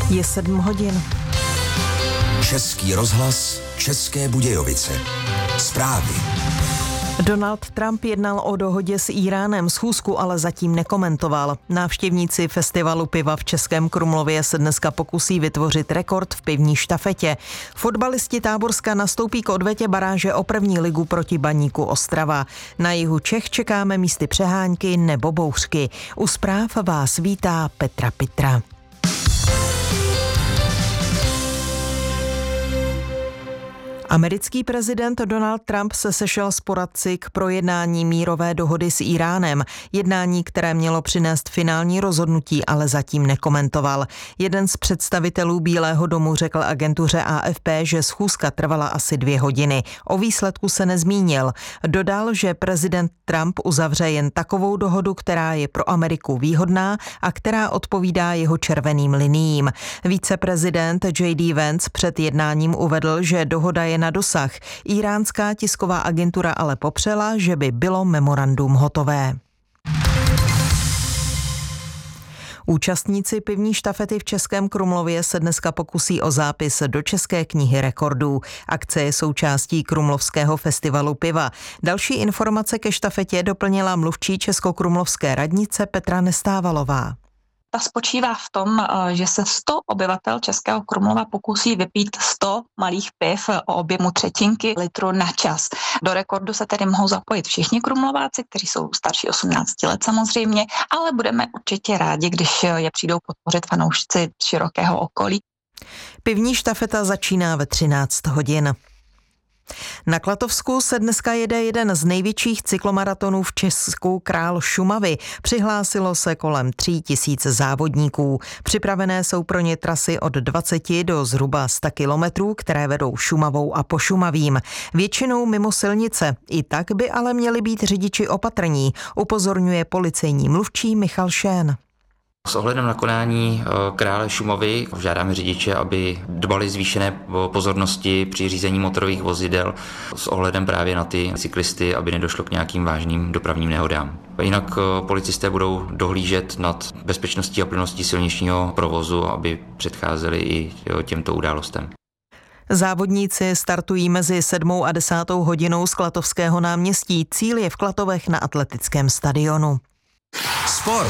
Je 7 hodin. Český rozhlas, České Budějovice. Zprávy. Donald Trump jednal o dohodě s Íránem, schůzku ale zatím nekomentoval. Návštěvníci festivalu piva v Českém Krumlově se dneska pokusí vytvořit rekord v pivní štafetě. Fotbalisti Táborska nastoupí k odvetě baráže o první ligu proti Baníku Ostrava. Na jihu Čech čekáme místy přehánky nebo bouřky. U zpráv vás vítá Petra Pitra. Americký prezident Donald Trump se sešel s poradci k projednání mírové dohody s Íránem. Jednání, které mělo přinést finální rozhodnutí, ale zatím nekomentoval. Jeden z představitelů Bílého domu řekl agentuře AFP, že schůzka trvala asi 2 hodiny. O výsledku se nezmínil. Dodal, že prezident Trump uzavře jen takovou dohodu, která je pro Ameriku výhodná a která odpovídá jeho červeným liniím. Viceprezident J.D. Vance před jednáním uvedl, že dohoda je na dosah. Íránská tisková agentura ale popřela, že by bylo memorandum hotové. Účastníci pivní štafety v Českém Krumlově se dneska pokusí o zápis do České knihy rekordů. Akce je součástí Krumlovského festivalu piva. Další informace ke štafetě doplnila mluvčí Českokrumlovské radnice Petra Nestávalová. Ta spočívá v tom, že se 100 obyvatel Českého Krumlova pokusí vypít 100 malých piv o objemu 1/3 litru na čas. Do rekordu se tedy mohou zapojit všichni krumlováci, kteří jsou starší 18 let samozřejmě, ale budeme určitě rádi, když je přijdou podpořit fanoušci širokého okolí. Pivní štafeta začíná ve 13 hodin. Na Klatovsku se dneska jede jeden z největších cyklomaratonů v Česku, Král Šumavy. Přihlásilo se kolem 3000 závodníků. Připravené jsou pro ně trasy od 20 do zhruba 100 kilometrů, které vedou Šumavou a Pošumavím. Většinou mimo silnice. I tak by ale měli být řidiči opatrní, upozorňuje policejní mluvčí Michal Šén. S ohledem na konání Krále Šumavy žádáme řidiče, aby dbali zvýšené pozornosti při řízení motorových vozidel s ohledem právě na ty cyklisty, aby nedošlo k nějakým vážným dopravním nehodám. Jinak policisté budou dohlížet nad bezpečností a plynností silničního provozu, aby předcházeli i těmto událostem. Závodníci startují mezi 7. a 10. hodinou z Klatovského náměstí. Cíl je v Klatovech na atletickém stadionu. Sport.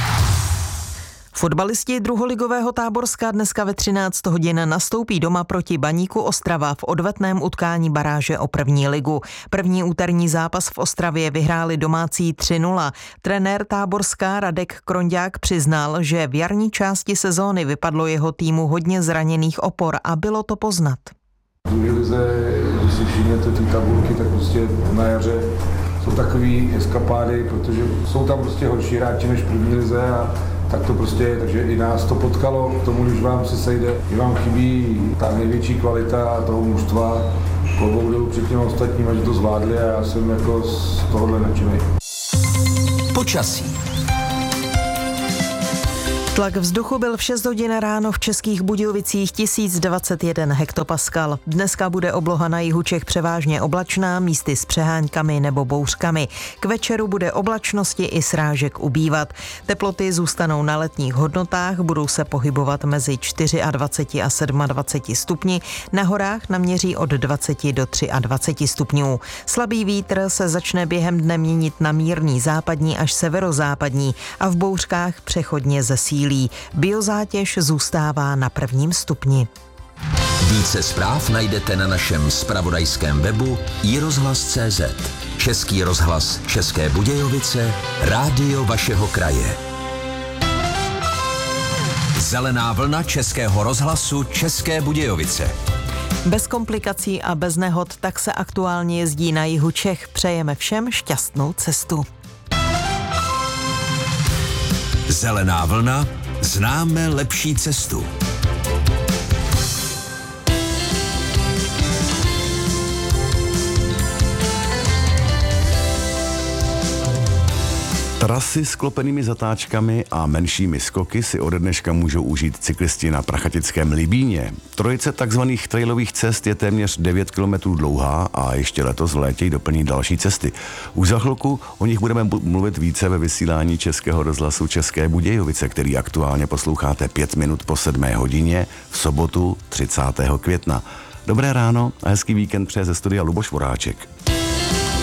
Fotbalisti druholigového Táborska dneska ve 13 hodin nastoupí doma proti Baníku Ostrava v odvetném utkání baráže o první ligu. První úterní zápas v Ostravě vyhráli domácí 3-0. Trenér Táborska Radek Kronďák přiznal, že v jarní části sezóny vypadlo jeho týmu hodně zraněných opor a bylo to poznat. V druhé lize, když si všimnete ty tabulky, tak prostě na jaře jsou takový eskapády, protože jsou tam prostě horší hráči než v první lize a tak to prostě je, takže i nás to potkalo k tomu, když vám se sejde, že vám chybí ta největší kvalita toho mužstva, klobouk dolů před těmi ostatními, že to zvládli a já jsem jako z tohohle nadšenej. Počasí. Tlak vzduchu byl v 6 hodin ráno v Českých Budějovicích 1021 hektopaskal. Dneska bude obloha na jihu Čech převážně oblačná, místy s přehánkami nebo bouřkami. K večeru bude oblačnosti i srážek ubývat. Teploty zůstanou na letních hodnotách, budou se pohybovat mezi 24 a 27 stupni. Na horách naměří od 20 do 23 stupňů. Slabý vítr se začne během dne měnit na mírný západní až severozápadní a v bouřkách přechodně zesílí. Biozátěž zůstává na 1. stupni. Více zpráv najdete na našem zpravodajském webu iRozhlas.cz. Český rozhlas České Budějovice, rádio vašeho kraje. Zelená vlna Českého rozhlasu České Budějovice. Bez komplikací a bez nehod tak se aktuálně jezdí na jihu Čech. Přejeme všem šťastnou cestu. Zelená vlna, známe lepší cestu. Trasy s klopenými zatáčkami a menšími skoky si ode dneška můžou užít cyklisti na prachatickém Libíně. Trojice takzvaných trailových cest je téměř 9 km dlouhá a ještě letos v létě doplní další cesty. Už za chvilku o nich budeme mluvit více ve vysílání Českého rozhlasu České Budějovice, který aktuálně posloucháte 5 minut po 7 hodině v sobotu 30. května. Dobré ráno a hezký víkend přeje ze studia Luboš Voráček.